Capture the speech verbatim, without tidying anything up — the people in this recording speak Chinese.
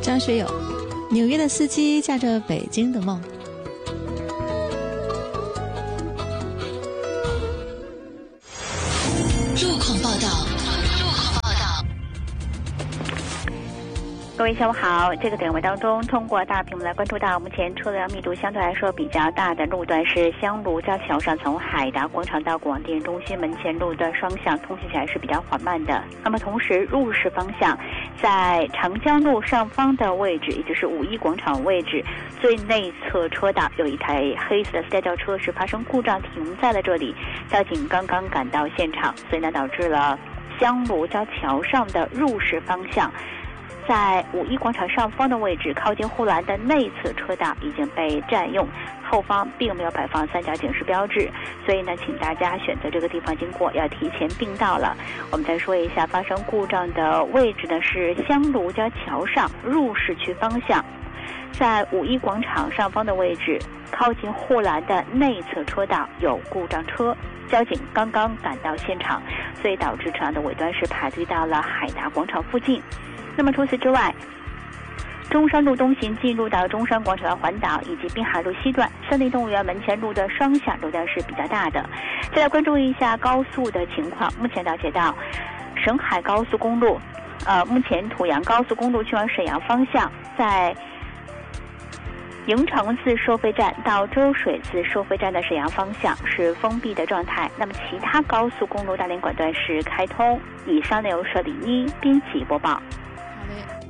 张学友，纽约的司机驾着北京的梦。 路况报道。路况报道。 各位下午好，这个点位当中，通过大屏幕来关注到目前车辆密度相对来说比较大的路段是香炉交桥上，从海达广场到广电中心门前路的双向通行起来是比较缓慢的。那么同时入市方向，在长江路上方的位置，也就是五一广场位置最内侧车道，有一台黑色的私家轿车是发生故障停在了这里，交警刚刚赶到现场，所以呢导致了香炉交桥上的入市方向，在五一广场上方的位置，靠近护栏的内侧车道已经被占用，后方并没有摆放三角警示标志，所以呢，请大家选择这个地方经过要提前并道了。我们再说一下发生故障的位置呢，是香炉交桥上入市区方向，在五一广场上方的位置，靠近护栏的内侧车道有故障车，交警刚刚赶到现场，所以导致车辆的尾端是排队到了海达广场附近。那么除此之外，中山路东行进入到中山广场的环岛以及滨海路西段、森林动物园门前路的双向路段是比较大的。再来关注一下高速的情况，目前了解到沈海高速公路，呃，目前土阳高速公路去往沈阳方向，在营城寺收费站到周水寺收费站的沈阳方向是封闭的状态，那么其他高速公路大连管段是开通。以上内容是李一编辑播报。